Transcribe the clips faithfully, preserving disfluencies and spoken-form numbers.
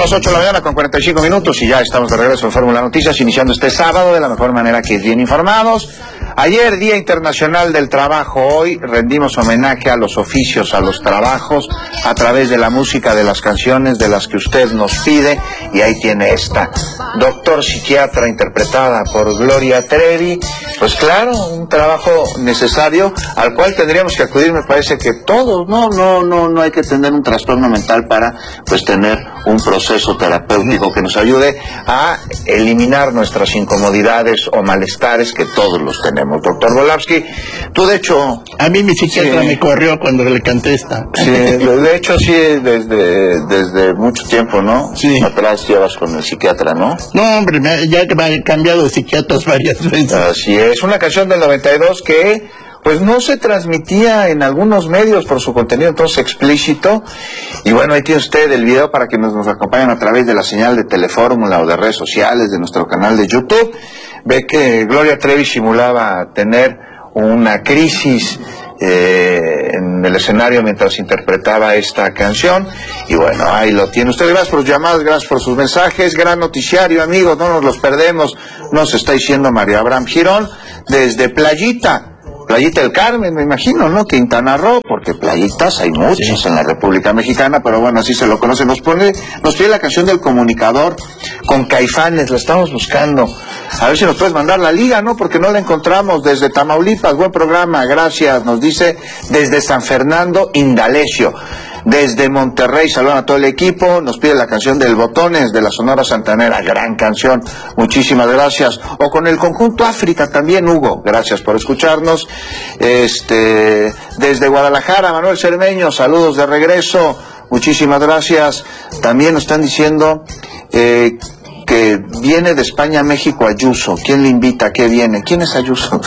Son las ocho de la mañana con cuarenta y cinco minutos y ya estamos de regreso en Fórmula Noticias, iniciando este sábado de la mejor manera, que es bien informados. Ayer, Día Internacional del Trabajo. Hoy rendimos homenaje a los oficios, a los trabajos, a través de la música, de las canciones de las que usted nos pide. Y ahí tiene esta, Doctor Psiquiatra, interpretada por Gloria Trevi. Pues claro, un trabajo necesario al cual tendríamos que acudir, me parece que todos. No, no, no, no hay que tener un trastorno mental para, pues, tener un proceso terapéutico que nos ayude a eliminar nuestras incomodidades o malestares, que todos los tenemos. Doctor Volavsky, tú de hecho... A mí mi psiquiatra sí, me corrió cuando le canté esta. Sí, de hecho sí, desde, desde mucho tiempo, ¿no? Sí. Atrás llevas con el psiquiatra, ¿no? No, hombre, me, ya he cambiado de psiquiatras varias veces. Así es, una canción del noventa y dos que... pues no se transmitía en algunos medios por su contenido entonces explícito. Y bueno, ahí tiene usted el video para que nos, nos acompañen a través de la señal de Telefórmula o de redes sociales, de nuestro canal de YouTube. Ve que Gloria Trevi simulaba tener una crisis eh, en el escenario mientras interpretaba esta canción. Y bueno, ahí lo tiene usted. Gracias por sus llamadas, gracias por sus mensajes. Gran noticiario, amigos, no nos los perdemos. Nos está diciendo María Abraham Girón desde Playita. Playita del Carmen, me imagino, ¿no? Quintana Roo, porque playitas hay muchas sí. en la República Mexicana, pero bueno, así se lo conoce. Nos pone, nos pide la canción del Comunicador con Caifanes, la estamos buscando. A ver si nos puedes mandar la liga, ¿no? Porque no la encontramos. Desde Tamaulipas, buen programa, gracias. Nos dice desde San Fernando, Indalecio. Desde Monterrey, saludan a todo el equipo. Nos pide la canción del Botones de la Sonora Santanera, gran canción, muchísimas gracias. O con el conjunto África también, Hugo, gracias por escucharnos. Este, desde Guadalajara, Manuel Cermeño, saludos de regreso, muchísimas gracias. También nos están diciendo eh, que viene de España a México Ayuso. ¿Quién le invita? ¿Qué viene? ¿Quién es Ayuso?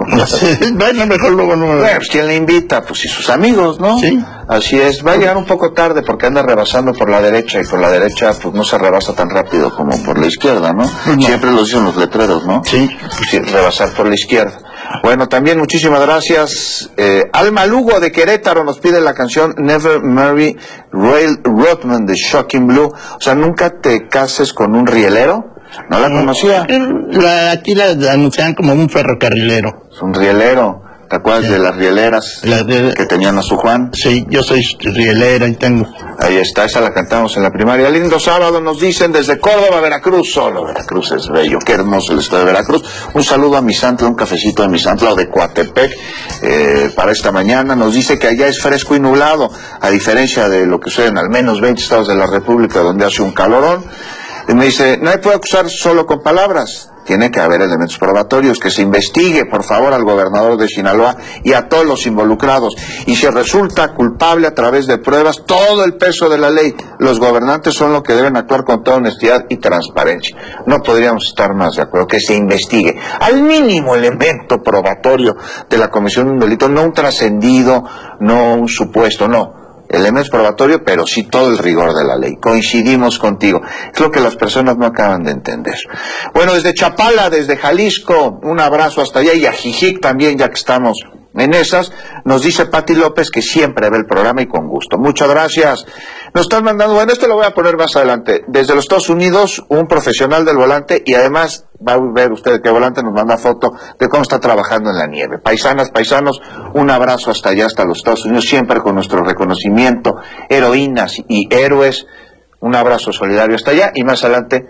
Bueno, mejor luego no. Bueno, pues, ¿quién le invita? Pues y sus amigos, ¿no? Sí. Así es. Va a llegar un poco tarde porque anda rebasando por la derecha, y por la derecha pues no se rebasa tan rápido como por la izquierda, ¿no? no. Siempre lo dicen los letreros, ¿no? Sí. Pues, rebasar por la izquierda. Bueno, también muchísimas gracias. Eh, Alma Lugo de Querétaro nos pide la canción Never Marry Rail Rodman de Shocking Blue. O sea, nunca te cases con un rielero. ¿No la conocía? La, aquí la anunciaban como un ferrocarrilero. Es un rielero. ¿Te acuerdas sí. de las rieleras la de... que tenían a su Juan? Sí, yo soy rielera y tengo. Ahí está, esa la cantamos en la primaria. Lindo sábado, nos dicen desde Córdoba, Veracruz. Solo Veracruz es bello, qué hermoso el estado de Veracruz. Un saludo a Misantla, un cafecito de Misantla o de Coatepec eh, para esta mañana. Nos dice que allá es fresco y nublado, a diferencia de lo que sucede en al menos veinte estados de la República donde hace un calorón. Y me dice, no hay puede acusar solo con palabras. Tiene que haber elementos probatorios, que se investigue, por favor, al gobernador de Sinaloa y a todos los involucrados. Y si resulta culpable a través de pruebas, todo el peso de la ley. Los gobernantes son los que deben actuar con toda honestidad y transparencia. No podríamos estar más de acuerdo, que se investigue. Al mínimo elemento probatorio de la comisión de un delito, no un trascendido, no un supuesto, no. Elementos probatorios, pero sí todo el rigor de la ley. Coincidimos contigo. Es lo que las personas no acaban de entender. Bueno, desde Chapala, desde Jalisco, un abrazo hasta allá, y a Jijic también, ya que estamos en esas. Nos dice Pati López que siempre ve el programa y con gusto. Muchas gracias. Nos están mandando, bueno, esto lo voy a poner más adelante. Desde los Estados Unidos, un profesional del volante, y además va a ver usted que volante nos manda foto de cómo está trabajando en la nieve. Paisanas, paisanos, un abrazo hasta allá, hasta los Estados Unidos, siempre con nuestro reconocimiento, heroínas y héroes. Un abrazo solidario hasta allá, y más adelante,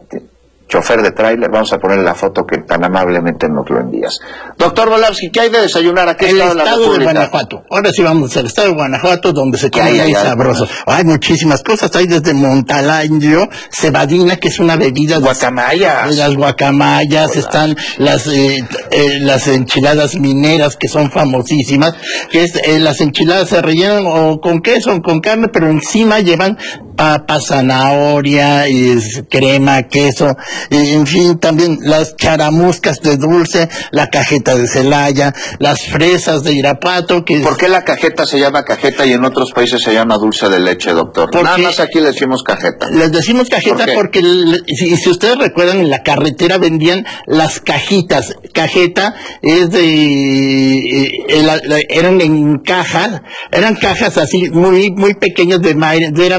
chofer de tráiler, vamos a poner la foto que tan amablemente nos lo envías. Doctor Volavsky, ¿qué hay de desayunar? ¿A qué el estado de la estado República? de Guanajuato. Ahora sí vamos al estado de Guanajuato, donde se come muy sabroso. Hay muchísimas cosas. Hay desde Montalandio, cebadina, que es una bebida. Guacamayas. De las guacamayas, Hola. Están las eh, eh, las enchiladas mineras, que son famosísimas, que es eh, las enchiladas se rellenan o con queso o con carne, pero encima llevan papa, zanahoria, es, crema, queso, y, en fin, también las charamuscas de dulce, la cajeta de Celaya, las fresas de Irapuato. Que ¿Por qué la cajeta se llama cajeta y en otros países se llama dulce de leche, doctor? Nada más aquí le decimos cajeta. Les decimos cajeta ¿Por porque, si, si ustedes recuerdan, en la carretera vendían las cajitas. Cajeta es de... Eh, la, la, eran en cajas, eran cajas así, muy muy pequeñas de madera, muy delgadas,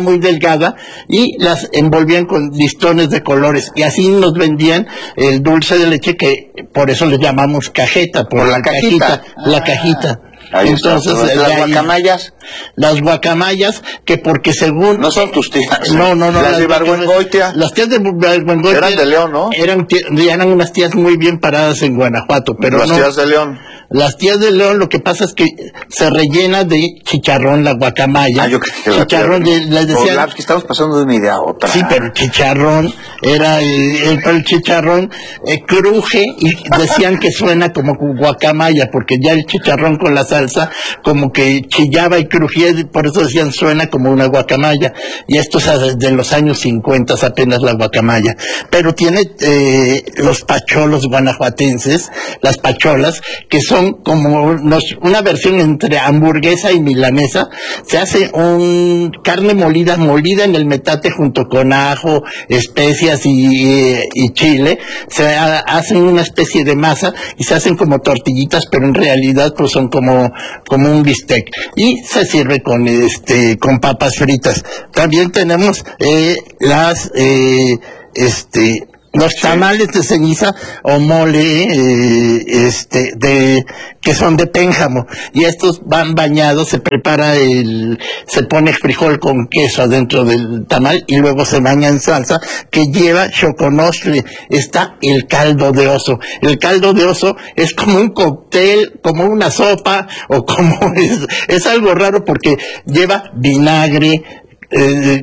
picada y las envolvían con listones de colores y así nos vendían el dulce de leche, que por eso le llamamos cajeta, por, por la, la cajita, cajita, la cajita. Ahí Entonces, está. ¿Las guacamayas? Las guacamayas, que porque según... No son tus tías. No, no, no. Las, las de Ibargüengoitia. Las tías de Ibargüengoitia. Eran de León, ¿no? Eran, eran unas tías muy bien paradas en Guanajuato, pero las no. tías de León. Las tías de León, lo que pasa es que se rellena de chicharrón la guacamaya. Ah, yo creo que chicharrón, la de, les decían... Por que estamos pasando de una idea a otra. Sí, pero chicharrón, era eh, el, el chicharrón eh, cruje y decían que suena como guacamaya, porque ya el chicharrón con la salsa como que chillaba y crujía, y por eso decían suena como una guacamaya. Y esto es desde los años cincuenta apenas la guacamaya. Pero tiene eh, los pacholos guanajuatenses, las pacholas, que son como nos, una versión entre hamburguesa y milanesa. Se hace un carne molida, molida en el metate junto con ajo, especias y, y chile. Se ha, hacen una especie de masa y se hacen como tortillitas, pero en realidad pues son como, como un bistec. Y se sirve con este, con papas fritas. También tenemos eh, las, eh, este, los tamales de ceniza o mole, eh, este, de, que son de pénjamo, y estos van bañados, se prepara el, se pone frijol con queso adentro del tamal, y luego se baña en salsa, que lleva choconostle. Está el caldo de oso. El caldo de oso es como un cóctel, como una sopa, o como, es, es algo raro porque lleva vinagre, eh,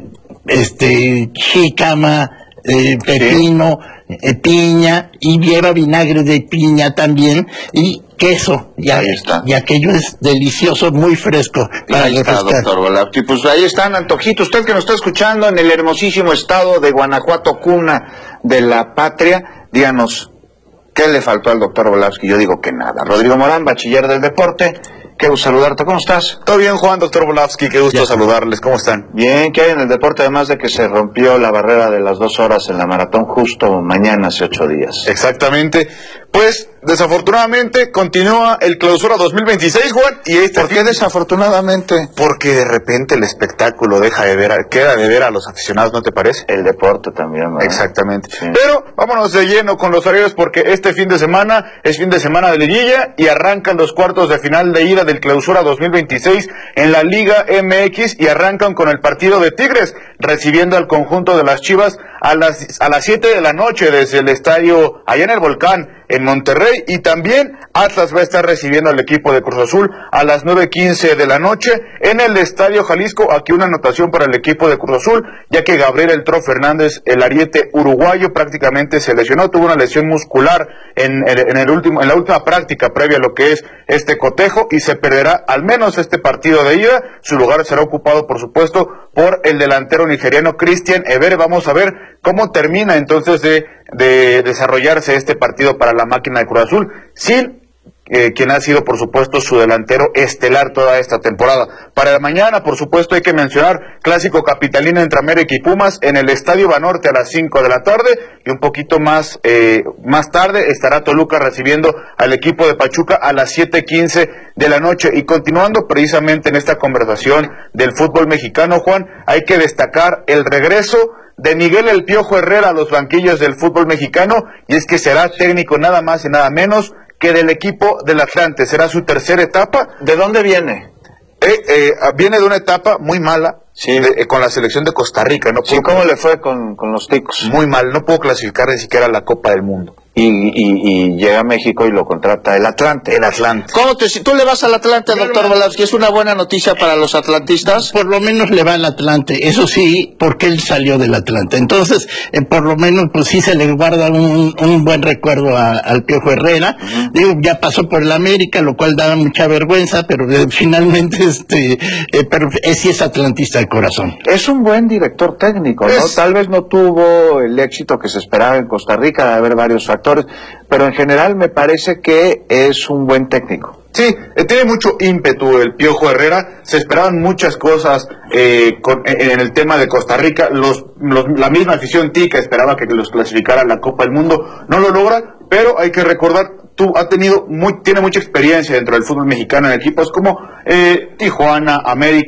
este, jícama, Eh, pepino, eh, piña, y lleva vinagre de piña también, y queso, y, ahí está. Y aquello es delicioso, muy fresco. Para ahí está, doctor Volapsky. Pues ahí están, antojitos. Usted que nos está escuchando en el hermosísimo estado de Guanajuato, cuna de la patria, díganos, ¿qué le faltó al doctor Volapsky? Yo digo que nada. Rodrigo Morán, bachiller del deporte. Qué gusto saludarte, ¿cómo estás? Todo bien, Juan, doctor Volapsky, qué gusto ya. saludarles, ¿cómo están? Bien, ¿qué hay en el deporte? Además de que se rompió la barrera de las dos horas en la maratón justo mañana, hace ocho días. Exactamente, pues desafortunadamente continúa el clausura dos mil veintiséis, Juan, y este ¿Por qué desafortunadamente? Porque de repente el espectáculo deja de ver, a, queda de ver a los aficionados, ¿no te parece? El deporte también, ¿verdad? Exactamente. Sí. Pero vámonos de lleno con los horarios, porque este fin de semana es fin de semana de liguilla y arrancan los cuartos de final de ida del clausura dos mil veintiséis en la Liga M X, y arrancan con el partido de Tigres recibiendo al conjunto de las Chivas a las a las siete de la noche desde el estadio allá en el Volcán en Monterrey, y también Atlas va a estar recibiendo al equipo de Cruz Azul a las nueve quince de la noche en el Estadio Jalisco. Aquí una anotación para el equipo de Cruz Azul, ya que Gabriel El Tro Fernández, el ariete uruguayo, prácticamente se lesionó, tuvo una lesión muscular en, en, en el último en la última práctica previa a lo que es este cotejo, y se perderá al menos este partido de ida. Su lugar será ocupado, por supuesto, por el delantero nigeriano Christian Ebere. Vamos a ver cómo termina entonces de, de desarrollarse este partido para la máquina de Cruz Azul, sin eh, quien ha sido, por supuesto, su delantero estelar toda esta temporada. Para la mañana, por supuesto, hay que mencionar clásico capitalino entre América y Pumas en el Estadio Banorte a las cinco de la tarde, y un poquito más eh, más tarde estará Toluca recibiendo al equipo de Pachuca a las siete quince de la noche. Y continuando precisamente en esta conversación del fútbol mexicano, Juan, hay que destacar el regreso de Miguel El Piojo Herrera a los banquillos del fútbol mexicano, y es que será técnico nada más y nada menos que del equipo del Atlante. Será su tercera etapa. ¿De dónde viene? Eh, eh, viene de una etapa muy mala, sí, de, eh, con la selección de Costa Rica. No sí, ¿cómo le fue con, con los ticos? Muy mal, no pudo clasificar ni siquiera a la Copa del Mundo. Y, y, y llega a México y lo contrata el Atlante. El Atlante. ¿Cómo te, si tú le vas al Atlante, doctor Volapsky? ¿Es una buena noticia para los atlantistas? Por lo menos le va al Atlante, eso sí, porque él salió del Atlante. Entonces, eh, por lo menos, pues sí se le guarda un, un buen recuerdo a, al Piojo Herrera. Uh-huh. Digo, ya pasó por el América, lo cual da mucha vergüenza, pero eh, finalmente, este, eh, pero eh, sí es atlantista de corazón. Es un buen director técnico, ¿no? Es... Tal vez no tuvo el éxito que se esperaba en Costa Rica, de haber varios factores, pero en general me parece que es un buen técnico. Sí, eh, tiene mucho ímpetu el Piojo Herrera. Se esperaban muchas cosas eh, con, en el tema de Costa Rica. Los, los, la misma afición tica esperaba que los clasificara a la Copa del Mundo. No lo logra, pero hay que recordar, tú ha tenido muy, tiene mucha experiencia dentro del fútbol mexicano en equipos como eh, Tijuana, América.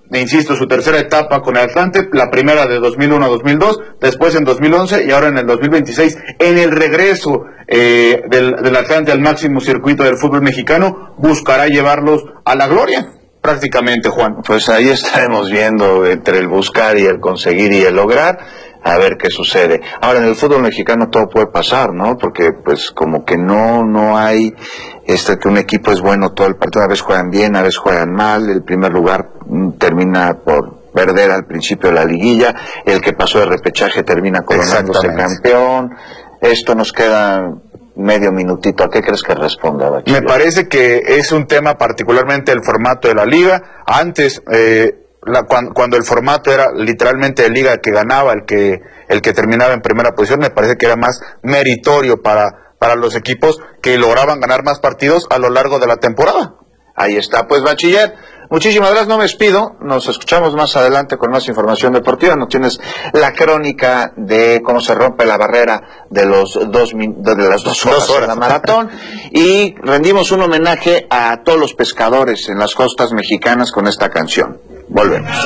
insisto, su tercera etapa con el Atlante, la primera de dos mil uno a dos mil dos, después en dos mil once y ahora en el dos mil veintiséis, en el regreso eh, del, del Atlante al máximo circuito del fútbol mexicano, buscará llevarlos a la gloria, prácticamente, Juan. Pues ahí estaremos viendo entre el buscar y el conseguir y el lograr, a ver qué sucede. Ahora, en el fútbol mexicano todo puede pasar, ¿no? Porque pues como que no no hay este que un equipo es bueno todo el partido, a veces juegan bien, a veces juegan mal, el primer lugar mm, termina por perder al principio de la liguilla, el que pasó de repechaje termina coronándose campeón. Esto nos queda medio minutito. ¿A qué crees que responda, Bachiller? Me parece que es un tema particularmente el formato de la liga. Antes, eh, la, cuando, cuando el formato era literalmente de liga, que ganaba el que el que terminaba en primera posición, me parece que era más meritorio para, para los equipos que lograban ganar más partidos a lo largo de la temporada. Ahí está, pues, Bachiller, muchísimas gracias, no me despido, nos escuchamos más adelante con más información deportiva, nos tienes la crónica de cómo se rompe la barrera de los dos de las dos horas, dos horas. de la maratón, y rendimos un homenaje a todos los pescadores en las costas mexicanas con esta canción. Volvemos.